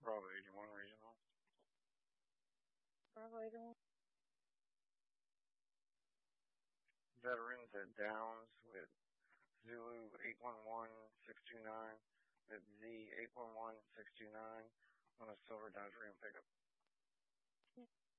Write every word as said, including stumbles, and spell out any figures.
Bravo eighty-one regional. Bravo eighty-one. Veterans at Downs with Zulu eight one one six two nine at Z eight one one six two nine on a silver Dodge Ram pickup.